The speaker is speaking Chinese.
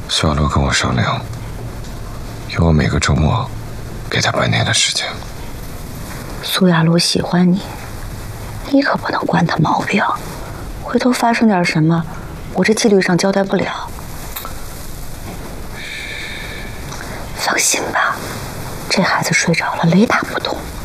苏亚罗跟我商量，要我每个周末给他半天的时间。 苏亚罗喜欢你，你可不能惯他毛病，回头发生点什么，我这纪律上交代不了。放心吧，这孩子睡着了，雷打不动。